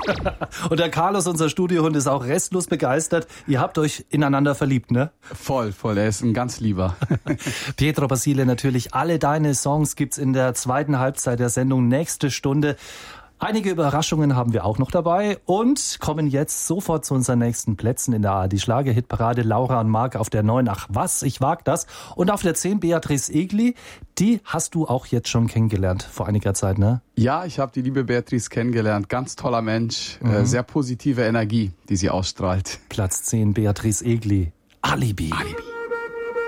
Und der Carlos, unser Studiohund, ist auch restlos begeistert. Ihr habt euch ineinander verliebt, ne? Voll. Er ist ein ganz Lieber. Pietro Basile, natürlich alle deine Songs gibt's in der zweiten Halbzeit der Sendung nächste Stunde. Einige Überraschungen haben wir auch noch dabei und kommen jetzt sofort zu unseren nächsten Plätzen in der ARD-Schlager-Hitparade. Laura und Marc auf der 9. Ach was, ich wag das. Und auf der 10 Beatrice Egli. Die hast du auch jetzt schon kennengelernt vor einiger Zeit, ne? Ja, ich habe die liebe Beatrice kennengelernt. Ganz toller Mensch. Sehr positive Energie, die sie ausstrahlt. Platz 10 Beatrice Egli. Alibi.